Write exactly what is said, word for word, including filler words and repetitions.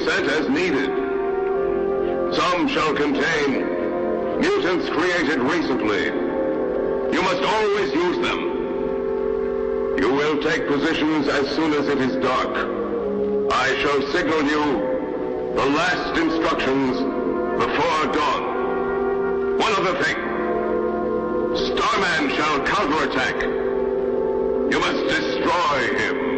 sent as needed. Some shall contain mutants created recently. You must always use them. You will take positions as soon as it is dark. I shall signal you the last instructions before dawn. One other thing. Starman shall counterattack. You must destroy him.